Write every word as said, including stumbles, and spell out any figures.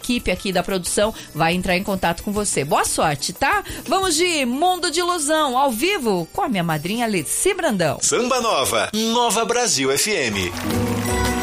equipe aqui da produção vai entrar em contato com você. Boa sorte, tá? Vamos de Mundo de Ilusão, ao vivo, com a minha madrinha Leci Brandão. Samba Nova, Nova Brasil F M.